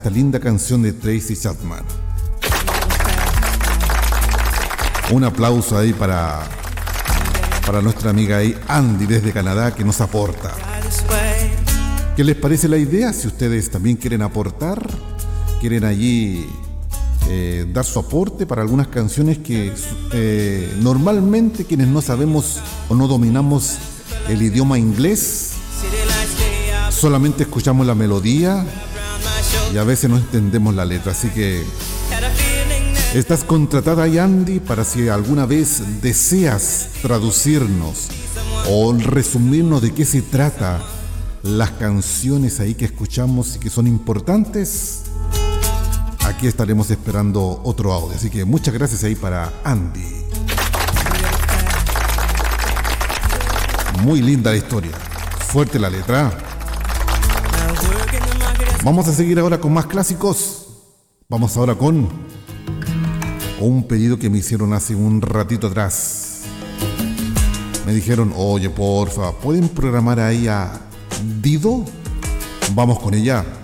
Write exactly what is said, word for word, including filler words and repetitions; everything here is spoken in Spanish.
esta linda canción de Tracy Chapman. Un aplauso ahí para, para nuestra amiga ahí, Andy, desde Canadá, que nos aporta. ¿Qué les parece la idea? Si ustedes también quieren aportar, quieren allí eh, dar su aporte para algunas canciones que eh, normalmente quienes no sabemos o no dominamos el idioma inglés, solamente escuchamos la melodía y a veces no entendemos la letra. Así que estás contratada ahí, Andy, para si alguna vez deseas traducirnos o resumirnos de qué se trata las canciones ahí que escuchamos y que son importantes. Aquí estaremos esperando otro audio. Así que muchas gracias ahí para Andy. Muy linda la historia, fuerte la letra. Vamos a seguir ahora con más clásicos. Vamos ahora con un pedido que me hicieron hace un ratito atrás. Me dijeron, oye, porfa, ¿pueden programar ahí a Dido? Vamos con ella.